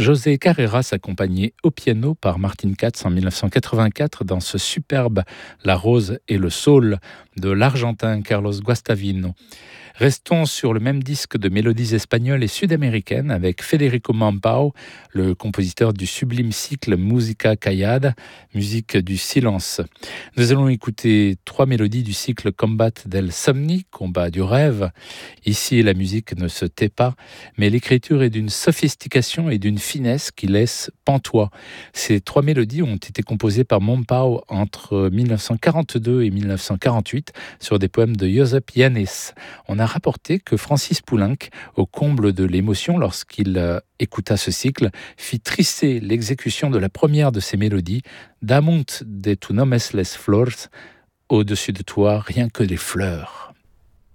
José Carreras, accompagné au piano par Martin Katz en 1984 dans ce superbe La Rose et le Saule de l'Argentin Carlos Guastavino. Restons sur le même disque de mélodies espagnoles et sud-américaines avec Federico Mompau, le compositeur du sublime cycle Musica Callada, musique du silence. Nous allons écouter 3 mélodies du cycle Combat del Somni, combat du rêve. Ici, la musique ne se tait pas, mais l'écriture est d'une sophistication et d'une finesse qui laisse pantois. Ces 3 mélodies ont été composées par Mompau entre 1942 et 1948 sur des poèmes de Josep Yanes. On a rapporté que Francis Poulenc, au comble de l'émotion lorsqu'il écouta ce cycle, fit trisser l'exécution de la première de ces mélodies, Damunt de tu nomes les flors, au-dessus de toi rien que les fleurs.